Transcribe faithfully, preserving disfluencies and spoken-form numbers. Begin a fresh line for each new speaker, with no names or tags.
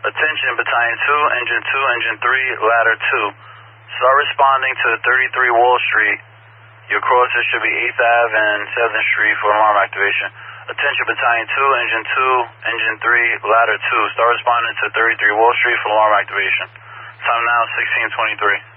Attention, Battalion two, Engine two, Engine three, Ladder two. Start responding to thirty-three Wall Street. Your crosses should be eighth Avenue and seventh Street for alarm activation. Attention, Battalion two, Engine two, Engine three, Ladder two. Start responding to thirty-three Wall Street for alarm activation. Time now, sixteen twenty-three.